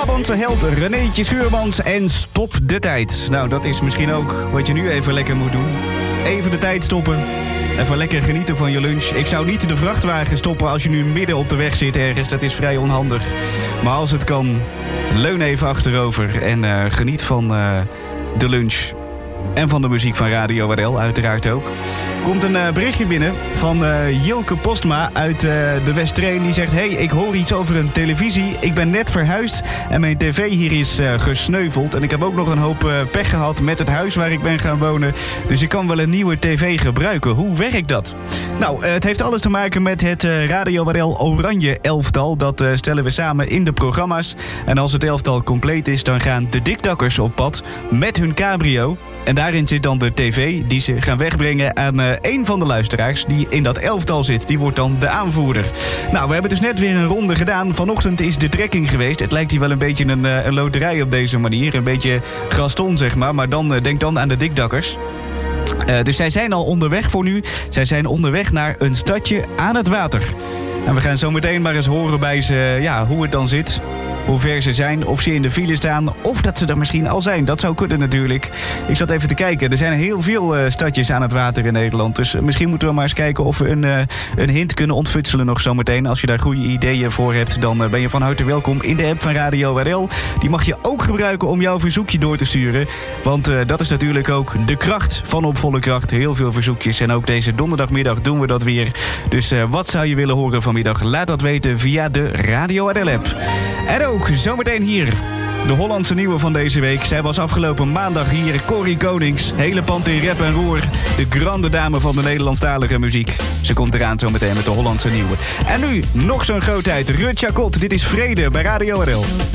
Brabantse held Renéetje Schuurmans en Stop de Tijd. Nou, dat is misschien ook wat je nu even lekker moet doen. Even de tijd stoppen. Even lekker genieten van je lunch. Ik zou niet de vrachtwagen stoppen als je nu midden op de weg zit ergens. Dat is vrij onhandig. Maar als het kan, leun even achterover en geniet van de lunch. En van de muziek van Radio RL, uiteraard ook. Komt een berichtje binnen van Jilke Postma uit de Westtreen. Die zegt, hey, ik hoor iets over een televisie. Ik ben net verhuisd en mijn tv hier is gesneuveld. En ik heb ook nog een hoop pech gehad met het huis waar ik ben gaan wonen. Dus ik kan wel een nieuwe tv gebruiken. Hoe werkt dat? Nou, het heeft alles te maken met het Radio RL Oranje elftal. Dat stellen we samen in de programma's. En als het elftal compleet is, dan gaan de dikdakkers op pad met hun cabrio. En daarin zit dan de tv die ze gaan wegbrengen aan een van de luisteraars die in dat elftal zit. Die wordt dan de aanvoerder. Nou, we hebben dus net weer een ronde gedaan. Vanochtend is de trekking geweest. Het lijkt hier wel een beetje een loterij op deze manier. Een beetje Gaston, zeg maar. Maar dan denk dan aan de dikdakkers. Dus zij zijn al onderweg voor nu. Zij zijn onderweg naar een stadje aan het water. En we gaan zo meteen maar eens horen bij ze hoe het dan zit. Hoe ver ze zijn, of ze in de file staan, of dat ze er misschien al zijn. Dat zou kunnen natuurlijk. Ik zat even te kijken. Er zijn heel veel stadjes aan het water in Nederland. Dus misschien moeten we maar eens kijken of we een hint kunnen ontfutselen nog zometeen. Als je daar goede ideeën voor hebt, dan ben je van harte welkom in de app van Radio RL. Die mag je ook gebruiken om jouw verzoekje door te sturen. Want dat is natuurlijk ook de kracht van Op Volle Kracht. Heel veel verzoekjes. En ook deze donderdagmiddag doen we dat weer. Dus wat zou je willen horen vanmiddag? Laat dat weten via de Radio RL app. En ook zometeen hier de Hollandse nieuwe van deze week. Zij was afgelopen maandag hier, Corrie Konings. Hele pand in rep en roer. De grande dame van de Nederlandstalige muziek. Ze komt eraan zometeen met de Hollandse nieuwe. En nu nog zo'n grootheid. Rut Jacot, dit is Vrede bij Radio RL.